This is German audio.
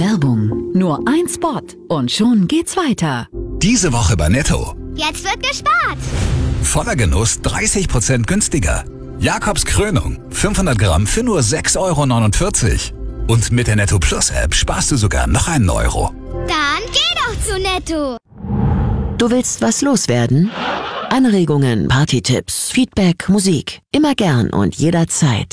Werbung. Nur ein Spot und schon geht's weiter. Diese Woche bei Netto. Jetzt wird gespart. Voller Genuss 30% günstiger. Jakobs Krönung 500 Gramm für nur 6,49 €. Und mit der Netto Plus App sparst du sogar noch einen Euro. Dann geh doch zu Netto. Du willst was loswerden? Anregungen, Partytipps, Feedback, Musik. Immer gern und jederzeit.